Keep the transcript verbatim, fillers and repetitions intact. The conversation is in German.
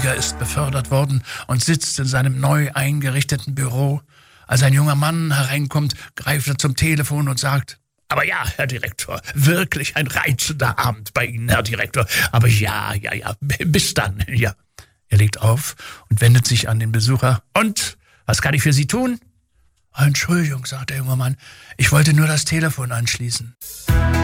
Rüdiger ist befördert worden und sitzt in seinem neu eingerichteten Büro. Als ein junger Mann hereinkommt, greift er zum Telefon und sagt: Aber ja, Herr Direktor, wirklich ein reizender Abend bei Ihnen, Herr Direktor. Aber ja, ja, ja, bis dann, ja. Er legt auf und wendet sich an den Besucher. Und, was kann ich für Sie tun? Entschuldigung, sagt der junge Mann, ich wollte nur das Telefon anschließen.